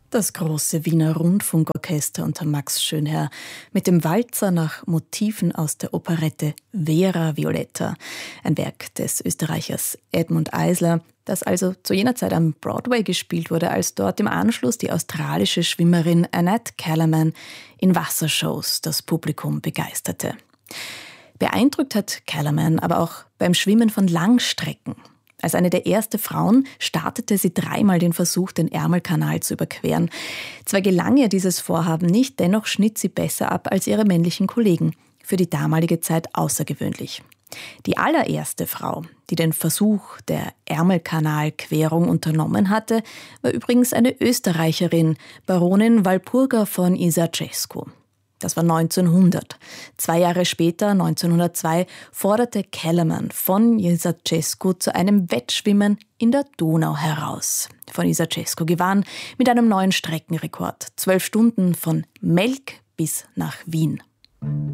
Das große Wiener Rundfunkorchester unter Max Schönherr mit dem Walzer nach Motiven aus der Operette Vera Violetta, ein Werk des Österreichers Edmund Eisler, das also zu jener Zeit am Broadway gespielt wurde, als dort im Anschluss die australische Schwimmerin Annette Kellerman in Wassershows das Publikum begeisterte. Beeindruckt hat Kellerman aber auch beim Schwimmen von Langstrecken. Als eine der ersten Frauen startete sie 3-mal den Versuch, den Ärmelkanal zu überqueren. Zwar gelang ihr dieses Vorhaben nicht, dennoch schnitt sie besser ab als ihre männlichen Kollegen. Für die damalige Zeit außergewöhnlich. Die allererste Frau, die den Versuch der Ärmelkanalquerung unternommen hatte, war übrigens eine Österreicherin, Baronin Walpurga von Isarcescu. Das war 1900. 2 Jahre später, 1902, forderte Kellerman von Isarcescu zu einem Wettschwimmen in der Donau heraus. Von Isarcescu gewann mit einem neuen Streckenrekord. 12 Stunden von Melk bis nach Wien.